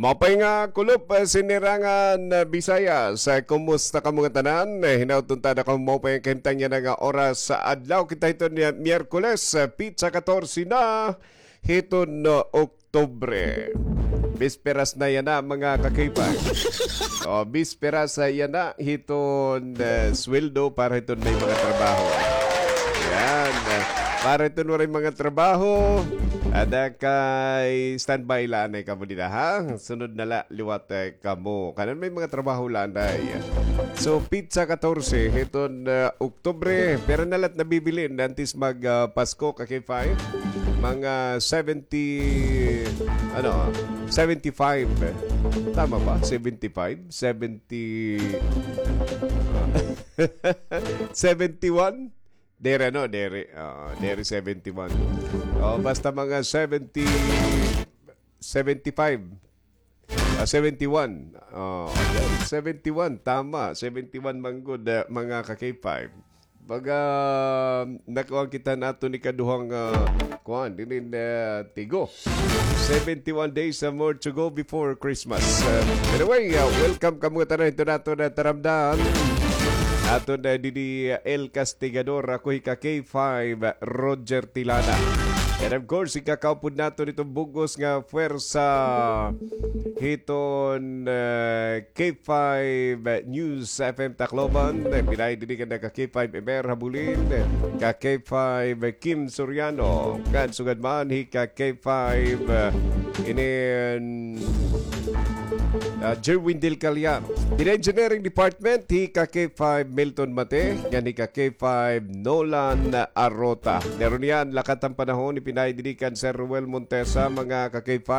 Mapay nga kulop sinirangan Bisayas. Kumusta ka mga tanan? Hinautunta na ka mapay kahimtang niya nga oras sa adlaw. Kita ito niya Miyerkules, pizza 14 na hiton Oktubre. Bisperas na yan na mga kakipag. Bisperas yan na hiton sweldo para hiton may mga trabaho. Yan. Para ito na rin mga trabaho. Ada kay standby lang ay kamo nila ha. Sunod na liwat kamo. Kanan may mga trabaho lang ay. So pizza 14 hiton Oktubre. Pero nalat nabibili nantis mag Pasko kakifay. Mga 75. Tama ba? 75? 71? Dere 71. Basta mga 75. 71. 71. Tama. 71 manggod mga ka-K5. Baga nakuha kita nato ni kaduhang kuhan din tigo. 71 days more to go before Christmas. Anyway, welcome ka mga tanan ito nato na taramdaan. Ato na didi El Castigador, ako ka K5, Roger Tilana. And of course, ikakaupod nato nitong bugos nga puwersa hiton K5 News FM Tacloban. Pinay didi ka na ka K5 Emer Habulin, ka K5 Kim Soriano, kan sugad man hi ka K5 inin Jerwin Del Calyan. In Engineering Department, hi ka K5 Milton Mate, yan hi ka K5 Nolan Arota. Meron yan, lakat ang panahon, ipinay didikan Sir Ruel Montesa, mga ka K5.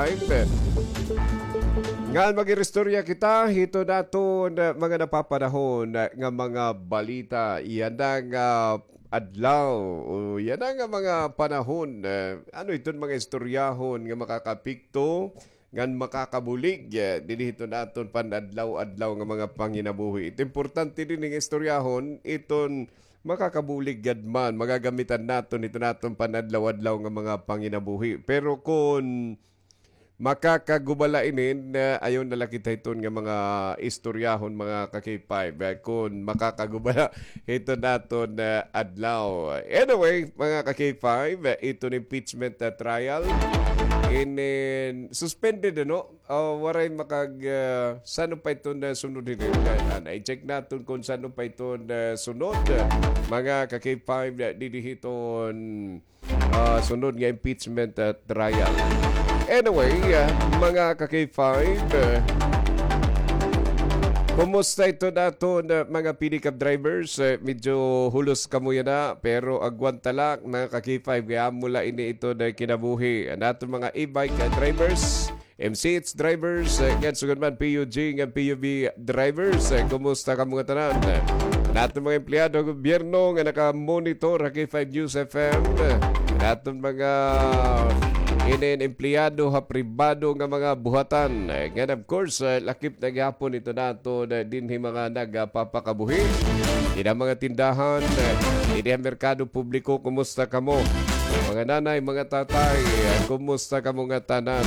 Nga mag-irestorya kita, hito nato mga napapanahon nga mga balita. Yan nga adlaw, yan nga mga panahon. Ano ito mga istoryahon nga makakapikto, ngan makakabulig dinito naton panadlaw-adlaw nga mga panginabuhi. Ito importante din ng istoryahon iton makakabulig gadman magagamitan naton ito naton panadlaw-adlaw nga mga panginabuhi. Pero kung makakagubalainin ayon na lakita iton nga mga istoryahon mga ka-K5 kung makakagubala ito naton adlaw. Anyway, mga ka-K5, ito impeachment trial suspended waray makag sano pa ito na sunod din i-check natin kung sano pa ito na sunod mga ka-K5 didihiton sunod nga impeachment trial. Anyway, mga ka-K5, kumusta ito nato na mga pinikap drivers? Medyo hulos kamuya na pero agwan talak mga ka-K5 kaya mula ini ito na kinabuhi. Nato mga e-bike drivers, MCH drivers, yan sugod man PUG nga PUV drivers. Kumusta ka mga tanan? Nato mga empleyado ng gobyerno nga naka-monitor K5 News FM. Nato mga empleyado ha pribado nga mga buhatan. Nga of course, lakip na gapon ito nato na dinhi mga nagpapakabuhi. Ina mga tindahan, ina merkado publiko, kumusta kamo? Mga nanay, mga tatay, kumusta kamo nga tanan?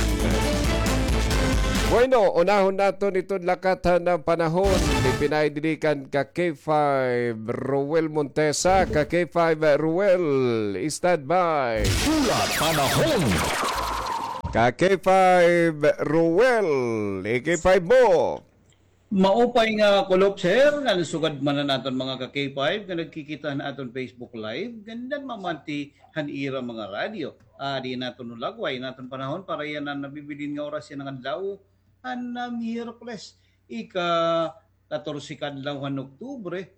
Bueno, unahon nato nito lakatan ng panahon. Pinaididikan ka K5 Ruel Montesa, ka K5 Ruel, stand by. Ulat panahon. Ka K5 Ruel, K5 mo. Maupay nga kulop sir, nga sugad man na naton mga ka-K5, nga nagkikita na aton Facebook Live, gandan mamanti hanira mga radyo. Di naton ulagway, naton panahon, para yan na nabibilin nga oras yan ng adlaw, Miyerkules, ika 14 kadlawhan Oktubre,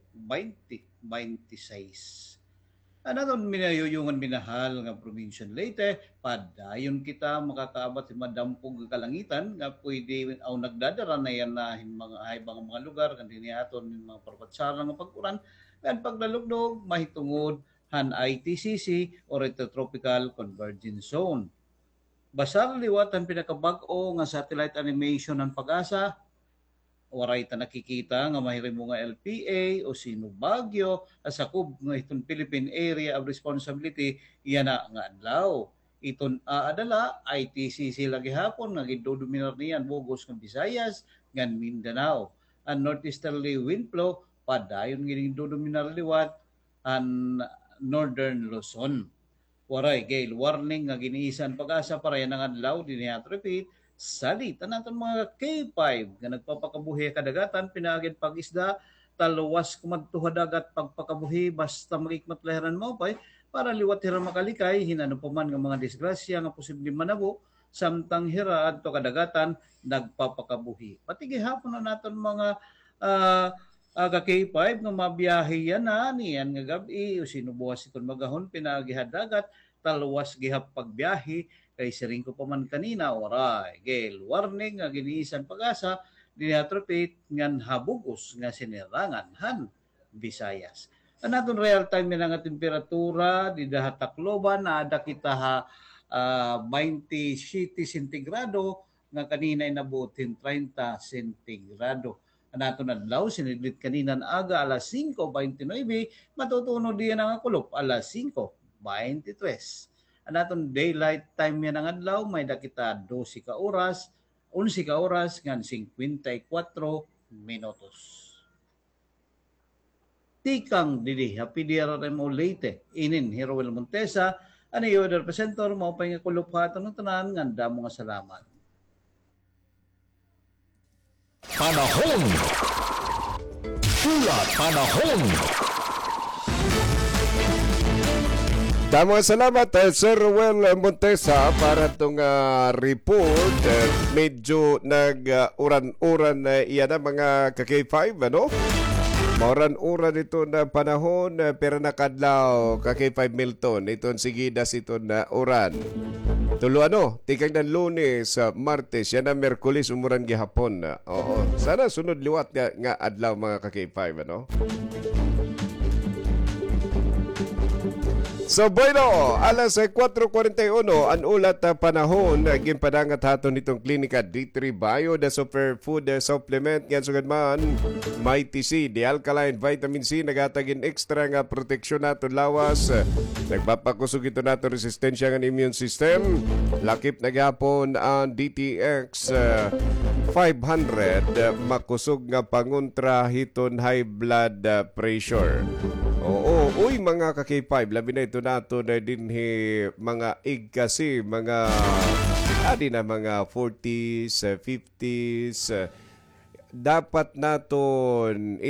2026. Naton minayuyungan minahal nga probinsya Leyte, padayon kita makakaabat sa madampog kalangitan nga pwede aw nagdadara na yan na mga ibang mga lugar kanini aton mga parpatsara nga pag-uran kan paglalugdog mahitungod han ITCC or Intertropical Convergence Zone. Basar liwatan pinakabag-o nga satellite animation ng Pag-asa, waray ta nakikita nga mahirimo nga LPA o sino Baguio asakub nga itong Philippine Area of Responsibility iyan na nga adlaw. iton adala ITCC lagi hapon nga gidodominar niyan Bugos ng Visayas ngan Mindanao. Ang northeasterly wind flow padayon gining dodominar liwat ang northern Luzon. Waray gale warning nga giniisan pag-asa para yan ang adlaw dinhi at repeat salit naton mga K5 nga nagpapakabuhi kadagatan pinagid pag-isda taluwas kumadto dagat pagpakabuhi basta magikmat lahiran mo pay para liwat hira makalikay hinano pa man nga mga disgrasya nga posibleng manabo samtang hira adto kadagatan nagpapakabuhi. Pati gihapon na naton mga aga K5 nga mabiyahe yan na niyan nga gabi o sinubuwas iton magahon pinagihad dagat taluwas gihap pagbiyahe kay siring ko pa man kanina oray gale warning nga giniisan pag-asa dinatropit ngan habugos nga sinirangan han Visayas. Anatong real time nga temperatura di dahat Tacloban ada kita ha 27 sentigrado nga kanina inabutin 30 sentigrado. Anaton adlaw sinidlit kanina aga alas 5:29 matutuno diyan ang kulop alas 5:23. Anaton daylight time yan ang adlaw may dakita 12 ka oras 11 ka oras ngan 54 minutos. Tikang didi happy DRMO Leyte inin Hiroel Montesa ani yo representator mo pa nga kuluphaton ng tanan nga damo nga salamat. Panahon. Ulat panahon. Damo salamat Sir Ruel Montesa para itong report. Medyo nag-uran-uran na iyan ang mga ka-K5, ano? Mauran-uran ito na panahon pero nakadlaw ka-K5 Milton. Itong sigidas ito na uran. Tulo tikang ng Lunes, Martes, yan ang Merkulis, umuran gihapon. Oo. Sana sunod liwat nga adlaw mga ka-K5, ano? So bueno, alas 4:41 ang ulat na panahon ginpadangat haton nitong klinika D3 Bio the Superfood Supplement nga sugad man may TC the alkaline vitamin C nagatagin extra nga proteksyon naton lawas nagpapakusog ito nato resistensya ng immune system lakip na gapon ang DTX 500 makusog nga pangontra hiton high blood pressure. Oo, uy mga ka-K5, labi na ito nato na dinhi mga ig kasi, mga na mga 40s, 50s, dapat naton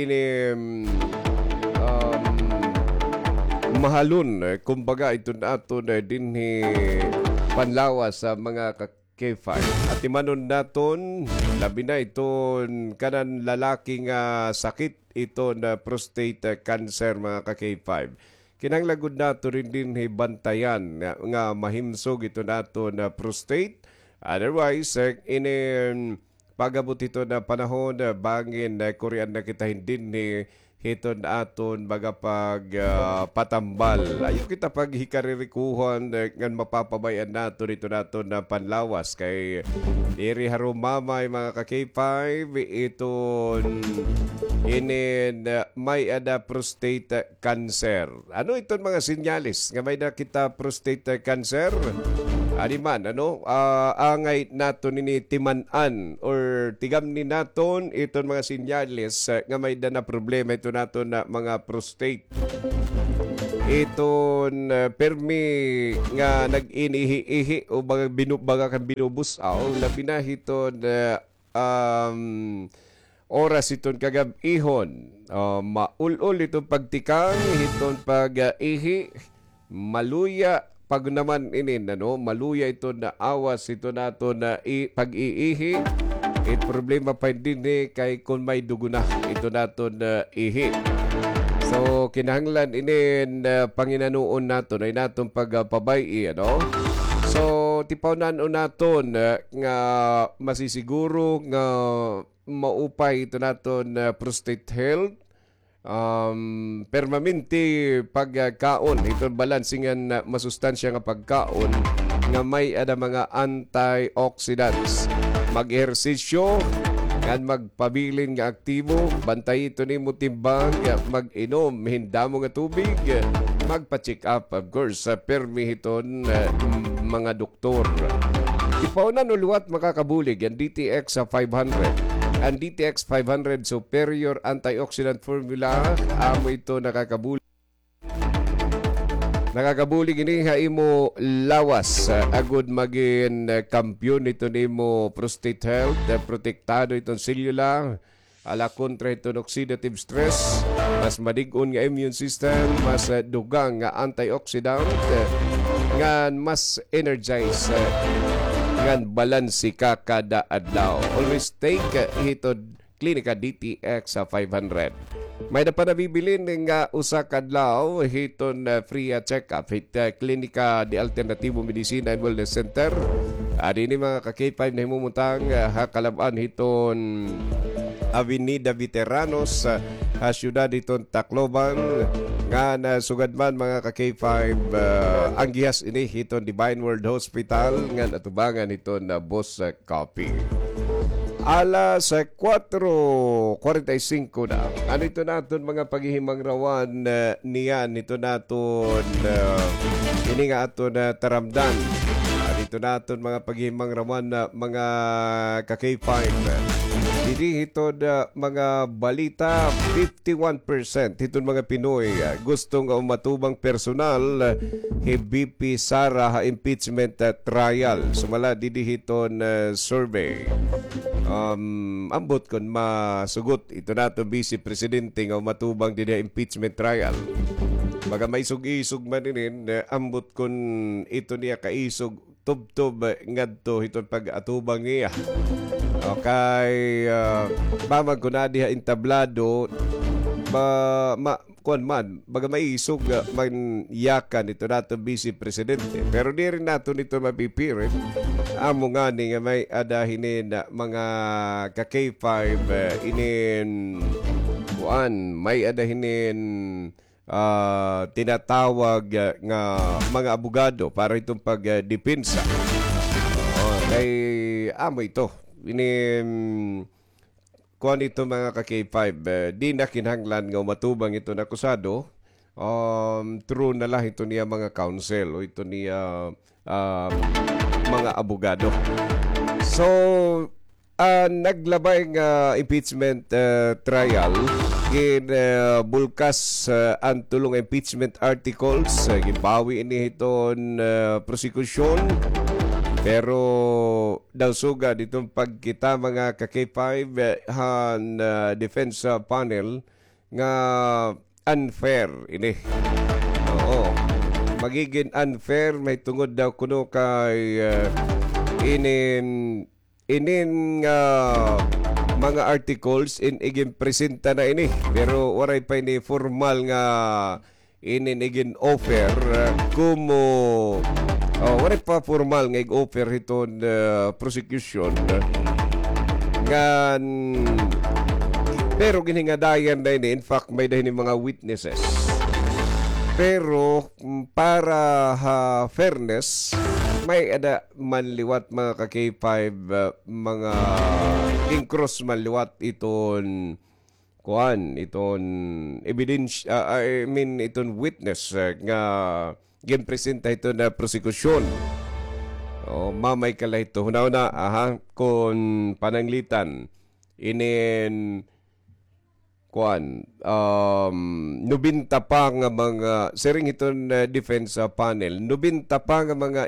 mahalon, kumbaga ito nato na dinhi panlawas sa mga K5. At imanon naton, labi na iton kanan lalaking sakit ito na prostate cancer mga ka-K5. Kinanglagod nato rin din bantayan nga mahimsog ito nato na prostate. Otherwise, pagabot ito na panahon bangin Korean na kita hindi hiton aton baga pag patambal. Ayaw kita pag hikaririkuhan ngan mapapabayan nato dito nato na panlawas kay iri harumamay mga ka-K5 iton may ada prostate cancer. Ano iton mga sinyalis nga may nakita prostate cancer? Animan, angay nato ni timanan or tigam ni naton iton mga sinyalis nga may na problema ito nato na mga prostate. Iton permi nga nag-inihi-ihi o baga kan binubusaw labi na hiton oras iton kagab-ihon. Maul-ul itong pagtikang hiton pag-ihi maluya pag naman maluya ito na awas ito nato na pag-iihi problema pa din kay kung may dugo na ito nato na ihi. So kinahanglan panginanuon nato ay natong pagpabay So tipawnan naton nga masisiguro nga maupay ito naton prostate health. Permanente pagkaon ito balansingan masustansya nga pagkaon nga may ada mga antioxidants mag-ehersisyo kan magpabilin nga aktibo bantay ito ni mo timbang mag-inom hindamo nga tubig magpa-check up, of course, sa permihiton mga doktor. Ipaunan uluwat makakabulig ang DTX sa 500. Ang DTX 500 Superior Antioxidant Formula, amo ito nakakabulig. Nakakabulig ini imo lawas agud magin kampiyon ito nimo prostate health, protektado itong selula ala kontra itong oxidative stress, mas madig-on nga immune system, mas dugang nga antioxidant, nga mas energize, nga balansi ka kada adlaw. Always take hitod Klinika DTX sa 500. May na pa nabibilin nga usa kadlaw hiton free check-up hit Klinika di Alternatibo Medicina and Wellness Center. Adi ni mga ka-K5 na himumuntang hakalaban hiton Avenida Veteranos siyudad iton Tacloban nga sugadman mga ka-K5 ang gihas ini hiton Divine World Hospital nga natubangan iton Boss Coffee. Alas 4:45 na. Ano ito natin mga paghihimang rawan niyan. Ito natin ini nga ato na taramdan. Ano ito natin mga paghihimang rawan mga ka-K5. Dili ito mga balita 51% itong mga Pinoy gustong matubang personal BP Sara ha impeachment trial. Sumala dili ito survey. Ambot kon masugot ito nato Vice Presidente nga matubang din impeachment trial. Baga may isog-isog man din ambot kon ito niya kaisog tub-tub ngadto hiton pag-atubang niya. Okay, mamag ko na diha entablado kuan man baga maisog man yakan ito nato Vice Presidente, pero di rin nato nito mapipirit amo nga ni nga may adahinin mga ka-K5 inin kuan may adahinin tinatawag nga mga abogado para itong pagdepensa. Kay amo ito ini kuan ito mga ka-K5 di na kinahanglan nga matubang ito na akusado true na lang ito niya mga counsel o ito niya mga abogado. So naglabay nga impeachment trial in bulkas ang tulong impeachment articles gibawi ini iton prosecution. Pero daw suga ditong pagkita mga ka-K5 han defense panel nga unfair ini. Oo. Magiging unfair may tungod daw kuno kay inin mga articles in igin presenta na ini. Pero waray pa ini formal nga inin igin offer kumo wala pa formal nga i-offer iton prosecution nga pero ginhingadayan na ini. In fact may dahil mga witnesses, pero para fairness may ada manliwat mga ka-K5 mga in-cross manliwat iton kuan iton evidence iton witness nga ginpresenta ito na prosekusyon. Mamay kala ito. Hunaw-na, kung pananglitan, inin, kuan, nubinta pa nga mga, sering ito na defense panel, nubinta pa nga mga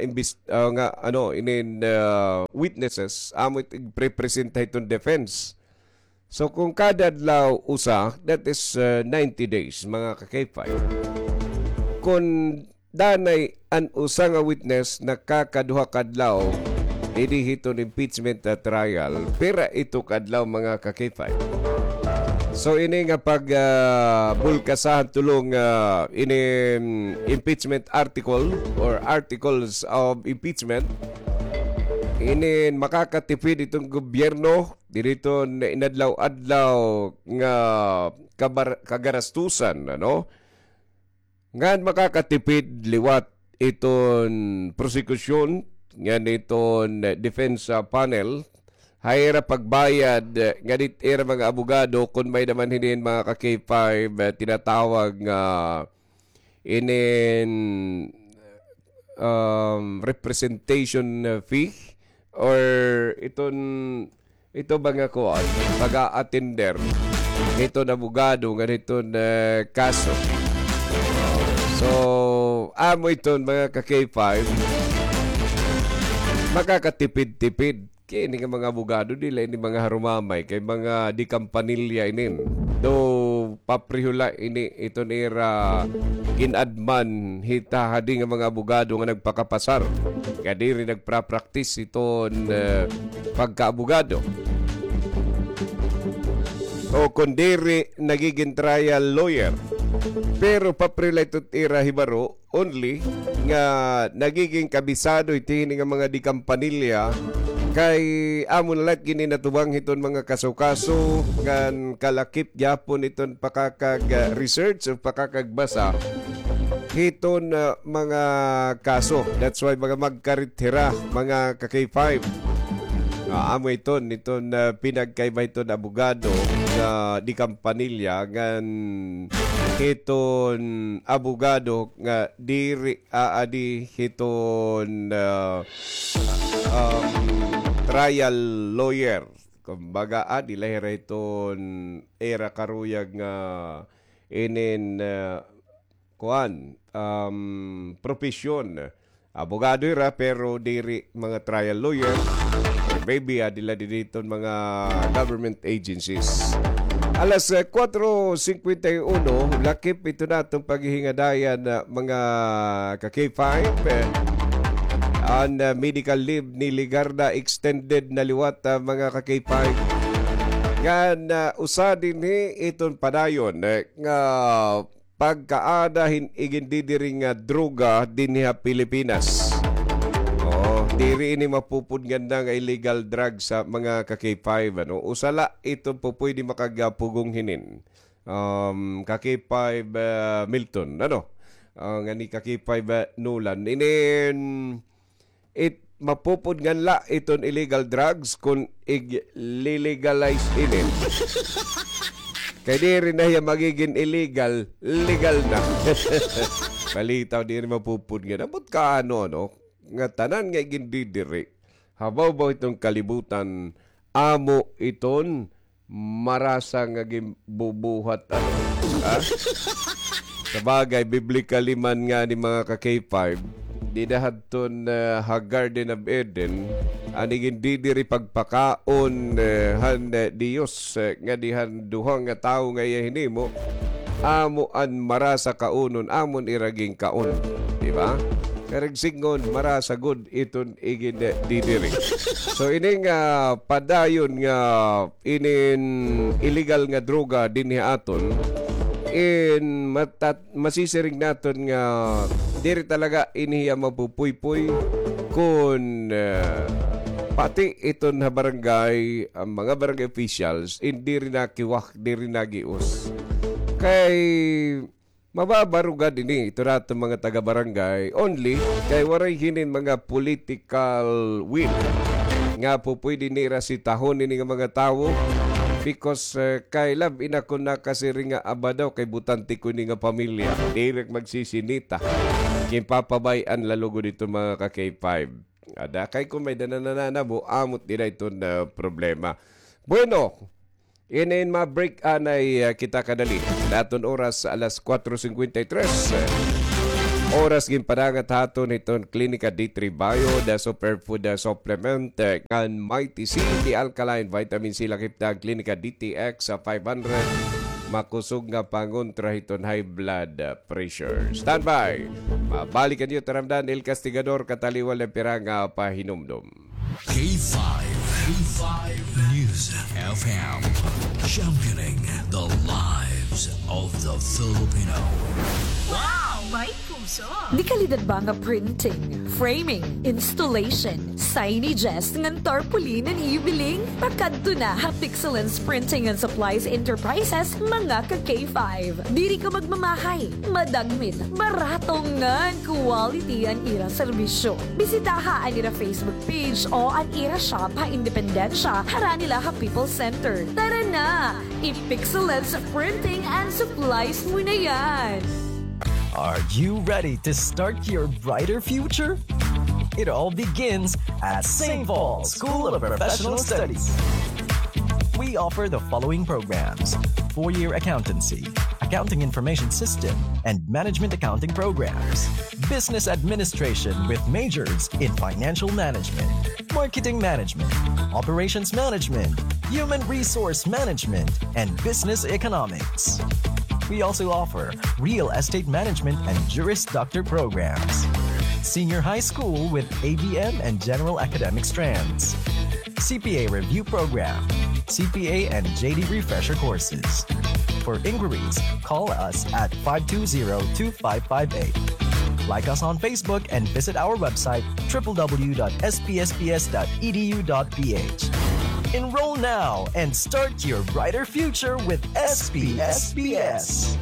witnesses, amot i-presenta itong defense. So, kung kada adlaw usa, that is 90 days, mga ka-K5. Kung danay an usa nga witness nakakaduha kadlaw idihito impeachment trial pera ito kadlaw mga ka-K5. So ini nga pag bulkasahan tulong ini impeachment article or articles of impeachment ini makakatipid itong gobyerno dito inadlaw-adlaw nga kagarastusan ngan makakatipid liwat iton prosecution ngan iton defense panel hayra pagbayad nganit era mga abogado kung may naman hinin mga ka-K5 tinatawag nga inin representation fee or ito ba nga kuan pag-attender ito na abogado nga ito na kaso. So amo ito mga ka-K5 makakatipid-tipid kini nga mga abogado nila ini mga harumamay kay mga di kampanilya inin do paprihula ini ito nira ginadman hitahadi nga mga abogado nga nagpakapasar nga diri nagpra-practice iton pagkaabogado o kundiri nagiging trial lawyer. Pero paprila ito tira hibaro only nga nagiging kabisado itini nga mga di kampanilya kay amon lat gini natubang hiton mga kaso-kaso ngan kalakip gyapon iton pakakag research o pakakagbasa hiton mga kaso. That's why mga magkaritira mga ka-K5 amo iton pinagkaiba iton abogado nga di kampanilya ngan hiton abogado nga diri aadi hiton trial lawyer. Kumbaga adi lahira iton era karuyag nga inin profesyon abogado ira pero diri mga trial lawyer or maybe adila dito mga government agencies. Alas 4:51 lakip ito na itong paghihingadayan mga ka-K5 on medical leave ni Ligarda extended na liwat mga ka-K5 gan usa dinhi iton padayon nga pagkaada igindidiri nga droga dinhi sa Pilipinas. Diri ini mapupud ganda nga illegal drugs sa mga ka-K5 usala ito po pwede makagapugong hinin ka-K5 Milton nga ni ka-K5 Nolan inin mapupud ganla iton illegal drugs kung i-legalize inin kay diri na yan magiging illegal legal na. Palitaw diri mapupud nga but kaano nga tanan nga gindidiri habaw ba itong kalibutan amo iton marasa nga gimbubuhat sabagay biblically man nga ni mga ka-K5 didahadton Garden of Eden ani gindidiri pagpakaon han Dios nga dihan duhang nga tawo nga hinimo amo an marasa kaunon amon iraging kaon, di ba? Karigsingon marasa good iton igin didiri. So ining padayon nga inin illegal nga droga dinhi aton in masisiring naton nga diri talaga iniya mapupuypuy kun pati iton ha barangay ang mga barangay officials hindi rin nakiwak diri nagius kay mababaruga din ito natin mga taga-barangay only kay waray hinin mga political will nga po pwede nira si tahon ni nga mga tao because kay lab ina ko na kasi rin nga abadaw kay butante ko ni nga pamilya direk magsisinita kim papabayan lalugo dito mga ka-K5 ada kay kung may dananana mo amot nila ito na problema. Bueno, inin ma-break anay kita kadali. Daton oras alas 4:53. Oras ginpadangat haton iton Klinika D3 Bio, the superfood supplement kan Mighty C, the alkaline vitamin C lakip na Klinika DTX 500. Makusog nga pangontra iton high blood pressure. Stand by. Mabalikan niyo taramdan El Castigador kataliwal ng pirang pahinumdum. K5 News FM, championing the lives of the Filipino. Wow! May puso! Di kalidad ba nga printing, framing, installation, signages, ng tarpaulin and ibiling? Pagkadto na ha Pixelance Printing and Supplies Enterprises, mga ka-K5. Diri ka magmamahay, madagmit, baratong nga quality ang ira serbisyo. Bisitaha ang ira Facebook page o ang ira shop ha Independensya, hara nila ha People Center. Tara na! I-Pixelance Printing and Supplies mo na yan! Are you ready to start your brighter future? It all begins at St. Paul's School of Professional Studies. We offer the following programs: 4-year accountancy, accounting information system, and management accounting programs, business administration with majors in financial management, marketing management, operations management, human resource management, and business economics. We also offer real estate management and Juris Doctor programs, senior high school with ABM and general academic strands, CPA review program, CPA and JD refresher courses. For inquiries, call us at 520-2558. Like us on Facebook and visit our website www.spsps.edu.ph. Enroll now and start your brighter future with SPSPS.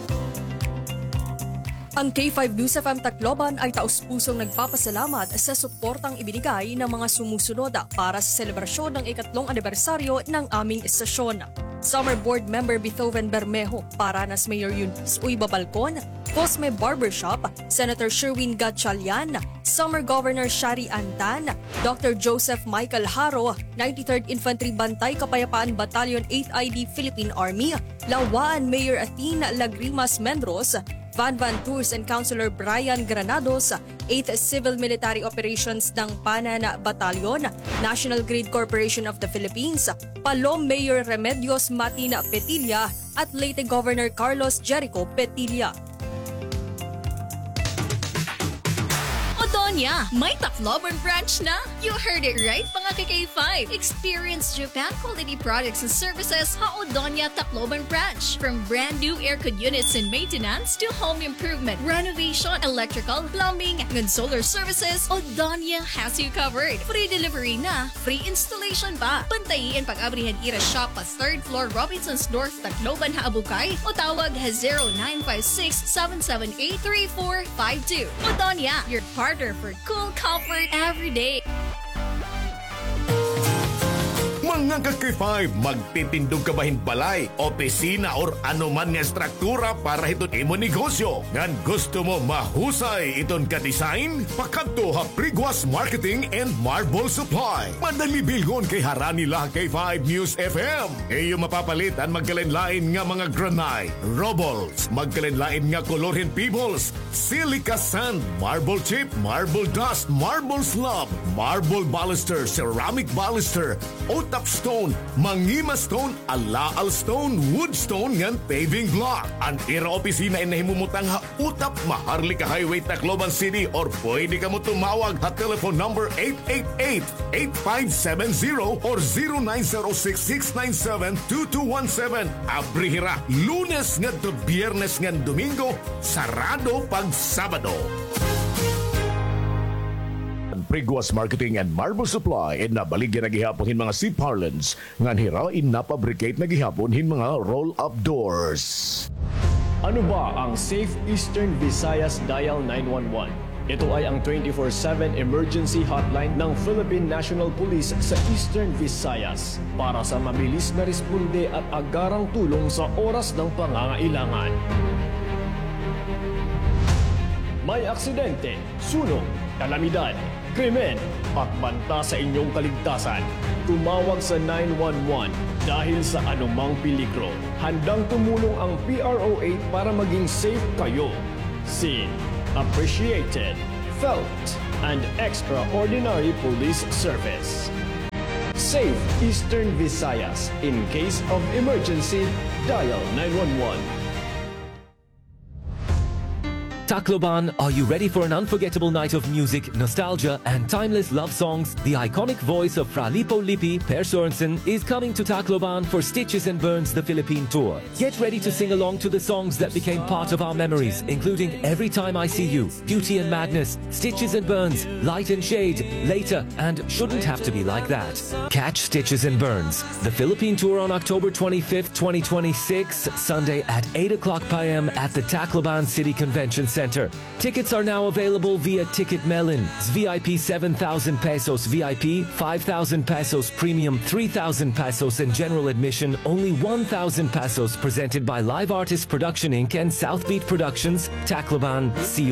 Ang K5 News FM Tacloban ay taus-pusong nagpapasalamat sa suportang ibinigay ng mga sumusunod para sa selebrasyon ng 3 anibersaryo ng aming estasyon. Summer Board Member Beethoven Bermejo, Paranas Mayor Eunice Uyba Balcon, Cosme Barbershop, Senator Sherwin Gatchalian, Summer Governor Shari Antan, Dr. Joseph Michael Haro, 93rd Infantry Bantay Kapayapaan Battalion 8th ID Philippine Army, Lawaan Mayor Athena Lagrimas Mendros, Van Tours and Councilor Brian Granados, 8th Civil Military Operations ng Panana Battalion, National Grid Corporation of the Philippines, Palom Mayor Remedios Matina Petilla at Leyte Governor Carlos Jericho Petilla. Odonia, may Tacloban branch na? You heard it right, mga K5. Experience Japan quality products and services sa Odonia Tacloban branch. From brand new aircon units and maintenance to home improvement, renovation, electrical, plumbing, and solar services, Odonia has you covered. Free delivery na, free installation pa. Pantayin pag-abrihan ira shop pa 3rd floor Robinsons North, Tacloban, Haabukay o tawag ha 0956-778-3452. Odonia, your partner for cool comfort every day. Mga ka-K5, magtitindog ka bahin balay, opisina or anuman nga struktura para hiton imo negosyo. Ngan gusto mo mahusay iton ka-design? Pakadto ha Priguas Marketing and Marble Supply. Madali bilgon kay harani lah K5 News FM. Iyo mapapalit ang magkalinlain nga mga granite, robles, magkalinlain nga colorhin pebbles, silica sand, marble chip, marble dust, marble slab, marble baluster, ceramic baluster, otap stone, mangima stone, alaal stone, wood stone ngan paving block. Ang ira opisina ay nahimumutang ha utap Maharlika Highway, Tacloban City or pwede ka mo tumawag ha telephone number 888-8570 or 0906-697-2217. Abrihira, Lunes ngan to Biyernes ngan Domingo, sarado pag Sabado. Priguas Marketing and Marble Supply na baligyan na gihapon hin mga sea parlance ngan hirain na fabricate na gihapon hin mga roll-up doors. Ano ba ang Safe Eastern Visayas Dial 911? Ito ay ang 24/7 emergency hotline ng Philippine National Police sa Eastern Visayas para sa mabilis na responde at agarang tulong sa oras ng pangangailangan. May aksidente, sunog, kalamidad, krimen at banta sa inyong kaligtasan. Tumawag sa 911 dahil sa anumang peligro. Handang tumulong ang PRO8 para maging safe kayo. Seen, appreciated, felt, and extraordinary police service. Safe Eastern Visayas. In case of emergency, dial 911. Tacloban, are you ready for an unforgettable night of music, nostalgia, and timeless love songs? The iconic voice of Fra Lipo Lippi, Per Sorensen, is coming to Tacloban for Stitches and Burns, the Philippine tour. Get ready to sing along to the songs that became part of our memories, including Every Time I See You, Beauty and Madness, Stitches and Burns, Light and Shade, Later, and Shouldn't Have to Be Like That. Catch Stitches and Burns, the Philippine tour on October 25th, 2026, Sunday at 8 o'clock p.m. at the Tacloban City Convention Center. Center. Tickets are now available via Ticket Melon. VIP 7,000 pesos, VIP 5,000 pesos, Premium 3,000 pesos, and general admission only 1,000 pesos. Presented by Live Artist Production Inc. and Southbeat Productions, Tacloban. See you